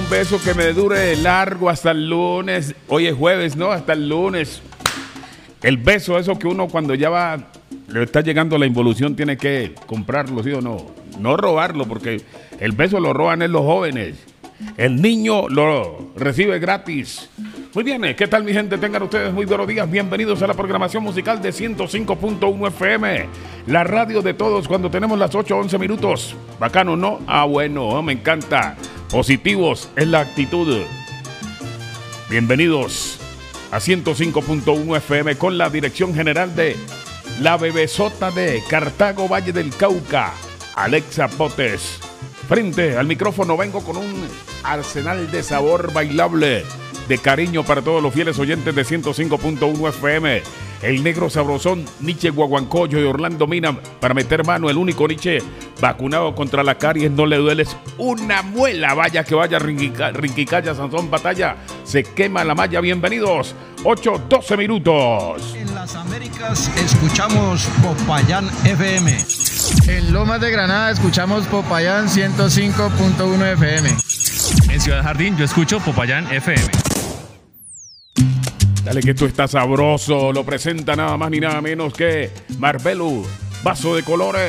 beso que me dure largo hasta el lunes. Hoy es jueves, ¿no? Hasta el lunes. El beso, eso que uno cuando ya va, le está llegando la involución, tiene que comprarlo, ¿sí o no? No robarlo, porque el beso lo roban en los jóvenes. El niño lo recibe gratis. Muy bien, ¿qué tal mi gente? Tengan ustedes muy buenos días. Bienvenidos a la programación musical de 105.1 FM. La radio de todos cuando tenemos las 8:11 minutos. Bacano, ¿no? Ah, bueno, me encanta. Positivos es la actitud. Bienvenidos a 105.1 FM con la dirección general de la bebesota de Cartago, Valle del Cauca, Alexa Potes. Frente al micrófono vengo con un arsenal de sabor bailable, de cariño para todos los fieles oyentes de 105.1 FM. El negro sabrosón Nietzsche Guaguancoyo y Orlando Mina para meter mano. El único Nietzsche vacunado contra la caries, no le dueles una muela. Vaya que vaya, Rinquicaya, Sansón Batalla, se quema la malla. Bienvenidos, 8:12 minutos. En las Américas escuchamos Popayán FM. En Lomas de Granada escuchamos Popayán 105.1 FM. En Ciudad Jardín yo escucho Popayán FM. Dale que esto está sabroso. Lo presenta nada más ni nada menos que Marbelu, vaso de colores.